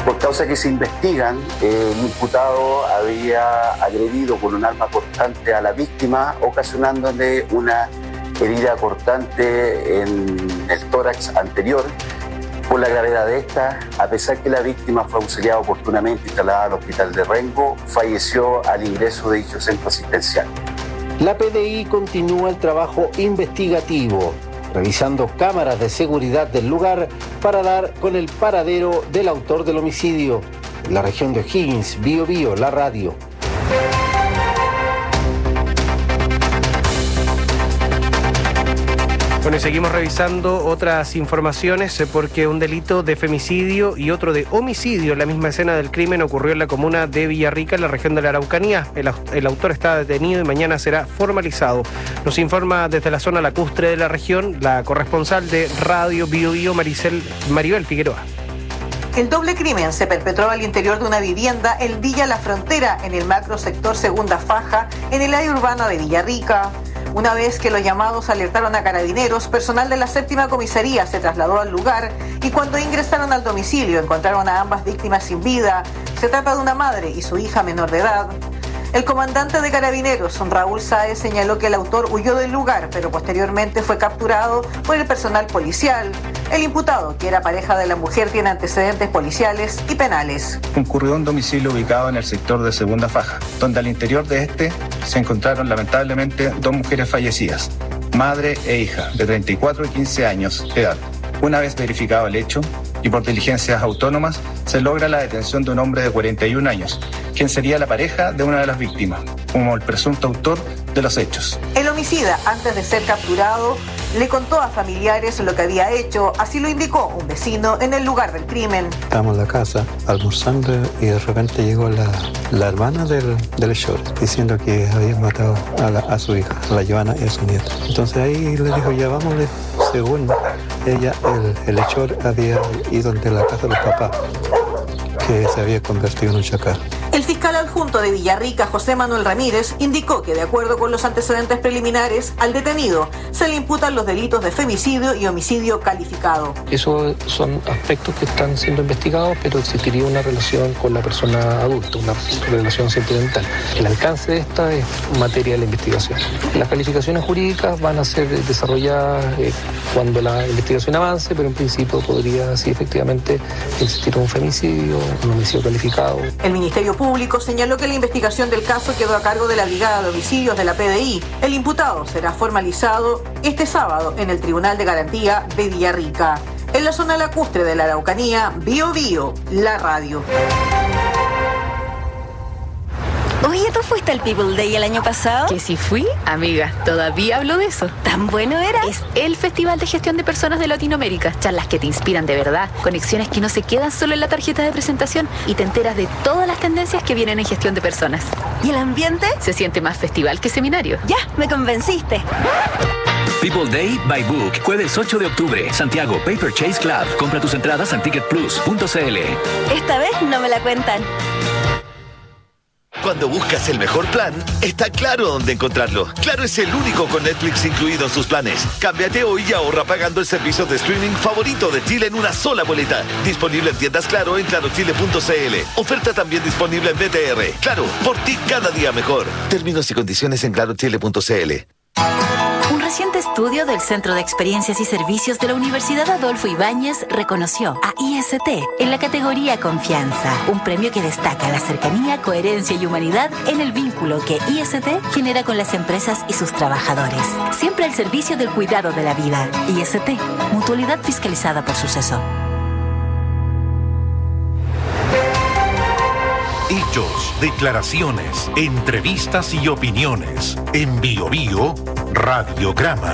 Por causa que se investigan, el imputado había agredido con un arma cortante a la víctima, ocasionándole una herida cortante en el tórax anterior. Por la gravedad de esta, a pesar que la víctima fue auxiliada oportunamente y trasladada al hospital de Rengo, falleció al ingreso de dicho centro asistencial. La PDI continúa el trabajo investigativo, revisando cámaras de seguridad del lugar para dar con el paradero del autor del homicidio. En la región de O'Higgins, Bío Bío, la radio. Bueno, y seguimos revisando otras informaciones porque un delito de femicidio y otro de homicidio en la misma escena del crimen ocurrió en la comuna de Villarrica, en la región de la Araucanía. El autor está detenido y mañana será formalizado. Nos informa desde la zona lacustre de la región la corresponsal de Radio Bío Bío, Maribel Figueroa. El doble crimen se perpetró al interior de una vivienda en Villa La Frontera, en el macro sector Segunda Faja, en el área urbana de Villarrica. Una vez que los llamados alertaron a carabineros, personal de la 7ª comisaría se trasladó al lugar y cuando ingresaron al domicilio encontraron a ambas víctimas sin vida. Se trata de una madre y su hija menor de edad. El comandante de carabineros, Raúl Sáez, señaló que el autor huyó del lugar, pero posteriormente fue capturado por el personal policial. El imputado, que era pareja de la mujer, tiene antecedentes policiales y penales. Concurrió a un domicilio ubicado en el sector de Segunda Faja, donde al interior de este se encontraron lamentablemente 2 mujeres fallecidas, madre e hija, de 34 y 15 años de edad. Una vez verificado el hecho, y por diligencias autónomas, se logra la detención de un hombre de 41 años, quien sería la pareja de una de las víctimas, como el presunto autor de los hechos. El homicida, antes de ser capturado, le contó a familiares lo que había hecho, así lo indicó un vecino en el lugar del crimen. Estábamos en la casa almorzando y de repente llegó la hermana del hechor diciendo que habían matado a su hija, a la Joana y a su nieta. Entonces ahí le dijo, ya vámonos. Según ella, el hechor había ido ante la casa de los papás, que se había convertido en un chacal. El fiscal adjunto de Villarrica, José Manuel Ramírez, indicó que de acuerdo con los antecedentes preliminares, al detenido se le imputan los delitos de femicidio y homicidio calificado. Esos son aspectos que están siendo investigados, pero existiría una relación con la persona adulta, una relación sentimental. El alcance de esta es materia de la investigación. Las calificaciones jurídicas van a ser desarrolladas cuando la investigación avance, pero en principio podría, sí, efectivamente, existir un femicidio, un homicidio calificado. El Ministerio Público señaló que la investigación del caso quedó a cargo de la Brigada de Homicidios de la PDI. El imputado será formalizado este sábado en el Tribunal de Garantía de Villarrica. En la zona lacustre de la Araucanía, Bío Bío, la radio. Oye, ¿tú fuiste al People Day el año pasado? Que si fui, amiga, todavía hablo de eso. ¿Tan bueno era? Es el Festival de Gestión de Personas de Latinoamérica. Charlas que te inspiran de verdad, conexiones que no se quedan solo en la tarjeta de presentación y te enteras de todas las tendencias que vienen en gestión de personas. ¿Y el ambiente? Se siente más festival que seminario. Ya, me convenciste. People Day by Book, jueves 8 de octubre, Santiago, Paper Chase Club. Compra tus entradas en ticketplus.cl. Esta vez no me la cuentan. Cuando buscas el mejor plan, está Claro dónde encontrarlo. Claro es el único con Netflix incluido en sus planes. Cámbiate hoy y ahorra pagando el servicio de streaming favorito de Chile en una sola boleta. Disponible en tiendas Claro en clarochile.cl. Oferta también disponible en BTR. Claro, por ti cada día mejor. Términos y condiciones en clarochile.cl. Un reciente estudio del Centro de Experiencias y Servicios de la Universidad Adolfo Ibáñez reconoció a IST en la categoría Confianza, un premio que destaca la cercanía, coherencia y humanidad en el vínculo que IST genera con las empresas y sus trabajadores. Siempre al servicio del cuidado de la vida. IST, mutualidad fiscalizada por Suceso. Hechos, declaraciones, entrevistas y opiniones. En Bío Bío, Radiograma.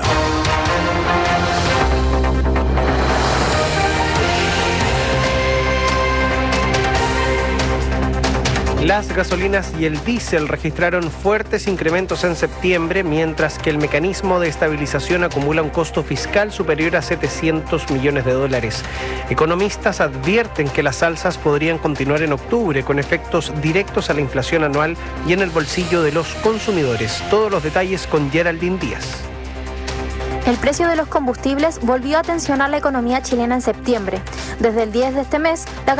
Las gasolinas y el diésel registraron fuertes incrementos en septiembre, mientras que el mecanismo de estabilización acumula un costo fiscal superior a 700 millones de dólares. Economistas advierten que las alzas podrían continuar en octubre, con efectos directos a la inflación anual y en el bolsillo de los consumidores. Todos los detalles con Geraldine Díaz. El precio de los combustibles volvió a tensionar la economía chilena en septiembre. Desde el 10 de este mes, la